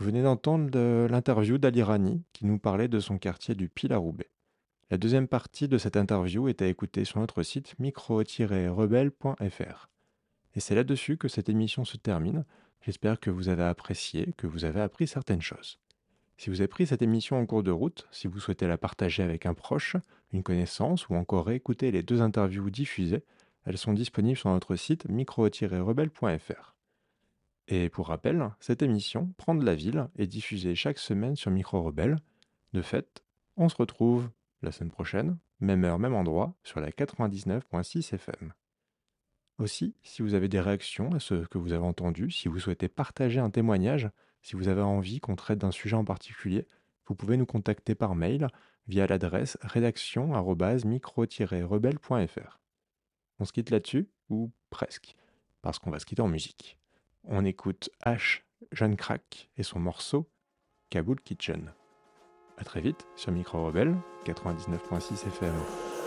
venez d'entendre l'interview d'Ali Rani qui nous parlait de son quartier du Pile à Roubaix. La deuxième partie de cette interview est à écouter sur notre site micro-rebelle.fr. Et c'est là-dessus que cette émission se termine. J'espère que vous avez apprécié, que vous avez appris certaines choses. Si vous avez pris cette émission en cours de route, si vous souhaitez la partager avec un proche, une connaissance ou encore écouter les deux interviews diffusées, elles sont disponibles sur notre site micro-rebelle.fr. Et pour rappel, cette émission, Prendre la ville, est diffusée chaque semaine sur Micro Rebelle. De fait, on se retrouve la semaine prochaine, même heure, même endroit, sur la 99.6 FM. Aussi, si vous avez des réactions à ce que vous avez entendu, si vous souhaitez partager un témoignage, si vous avez envie qu'on traite d'un sujet en particulier, vous pouvez nous contacter par mail via l'adresse rédaction@micro-rebelle.fr. On se quitte là-dessus, ou presque, parce qu'on va se quitter en musique. On écoute H. Jeanne Crack et son morceau Kaboul Kitchen. A très vite sur Micro Rebelle 99.6 FM.